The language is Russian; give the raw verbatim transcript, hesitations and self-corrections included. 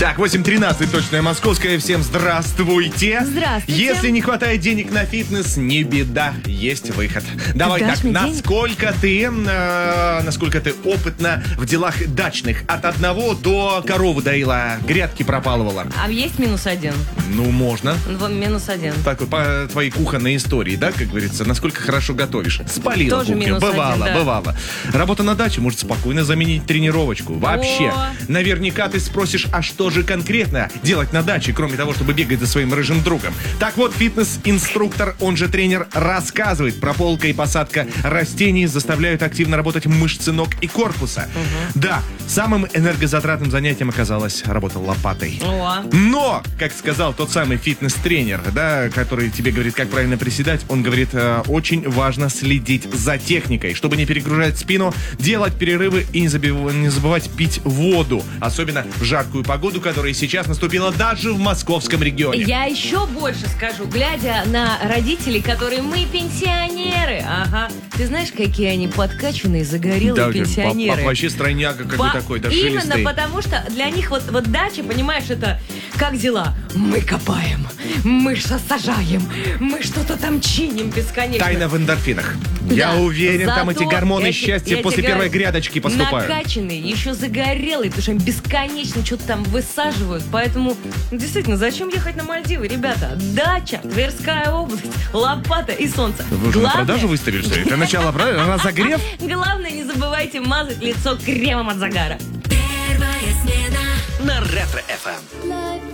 Так, восемь тринадцать, точное московское. Всем здравствуйте. Здравствуйте. Если не хватает денег на фитнес, не беда, есть выход. Давай так, насколько ты, э, насколько ты опытна в делах дачных? От одного до корову доила, грядки пропалывала. А есть минус один? Ну, можно. Ну, минус один. Так, по твоей кухонной истории, да, как говорится, насколько хорошо готовишь. Спалила Тоже кухню. минус Бывало, один, да. бывало. Работа на даче может спокойно заменить тренировочку. Вообще. О. Наверняка ты спросишь, а что же конкретно делать на даче, кроме того, чтобы бегать за своим рыжим другом? Так вот, фитнес-инструктор, он же тренер, рассказывает. Прополка и посадка растений заставляют активно работать мышцы ног и корпуса. Угу. Да, самым энергозатратным занятием оказалась работа лопатой. О. Но, как сказал тот самый фитнес-тренер, да, который тебе говорит, как правильно приседать, он говорит, э, очень важно следить за техникой, чтобы не перегружать спину, делать перерывы и не, забив... не забывать пить воду, особенно в жаркую погоду, которая сейчас наступила даже в московском регионе. Я еще больше скажу, глядя на родителей, которые мы пенсионеры. Ага. Ты знаешь, какие они подкачанные, загорелые да, пенсионеры. Папа вообще стройняга какой По... такой, да, Именно жилистый. потому, что для них вот, вот дача, понимаешь, это как дела? Мы копаем, мы сажаем, мы что-то там чиним бесконечно. Тайна в эндорфинах. Да. Я уверен, Зато там эти гормоны я, счастья я после тебе первой говорю, грядочки поступают. Накачанные, еще загорелые, потому что они бесконечно что-то там высаживают. Поэтому, действительно, зачем ехать на Мальдивы, ребята? Дача, Тверская область, лопата и солнце. Вы уже Главное... на продажу выставили, что ли? Это начало продажи, разогрев? Главное, не забывайте мазать лицо кремом от загара. Первая смена на Ретро-эф эм.